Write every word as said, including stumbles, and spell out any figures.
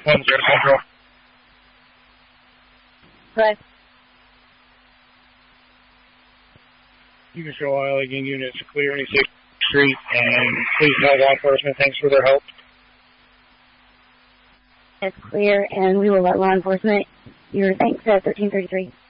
one zero Central. Right. You can show all Allegheny units clear eighty-sixth Street, and please tell law enforcement thanks for their help. It's clear, and we will let law enforcement. Your thanks at thirteen thirty-three.